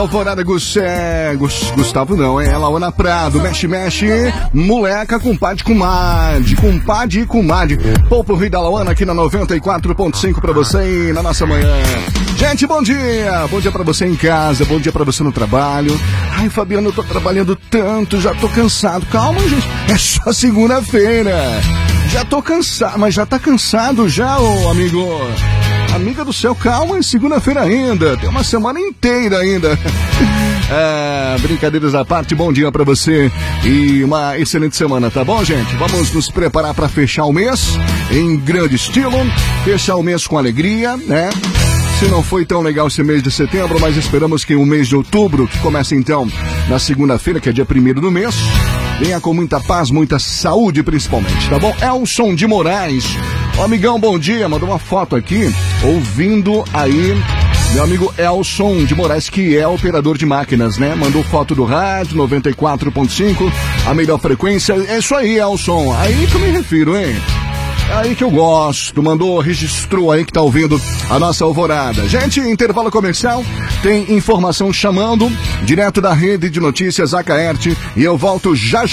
Alvorada Gustavo não, é Laona Prado, mexe, moleca, compadre, comadre, e comadre. Poupo Rio da Laona aqui na 94.5 pra você e na nossa manhã. Gente, bom dia pra você em casa, bom dia pra você no trabalho. Ai, Fabiano, eu tô trabalhando tanto, já tô cansado. Calma, gente, é só segunda-feira. Já tô cansado, mas já tá cansado já, ô amigo. Amiga do céu, calma, é segunda-feira ainda, tem uma semana inteira ainda. Brincadeiras à parte, bom dia pra você e uma excelente semana, tá bom, gente? Vamos nos preparar pra fechar o mês em grande estilo, fechar o mês com alegria, né? Se não foi tão legal esse mês de setembro, mas esperamos que o mês de outubro, que começa então na segunda-feira, que é dia 1º do mês, venha com muita paz, muita saúde principalmente, tá bom? Elson de Moraes. Ô, amigão, bom dia, mandou uma foto aqui, ouvindo aí, meu amigo Elson de Moraes, que é operador de máquinas, né? Mandou foto do rádio, 94.5, a melhor frequência, é isso aí, Elson, aí que eu me refiro, hein? Aí que eu gosto, registrou aí que tá ouvindo a nossa alvorada. Gente, intervalo comercial, tem informação chamando, direto da rede de notícias Acaerte, e eu volto já.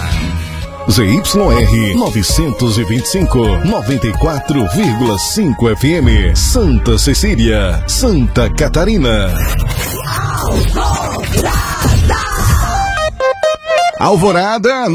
ZYR 925, 94,5 FM, Santa Cecília, Santa Catarina. Alvorada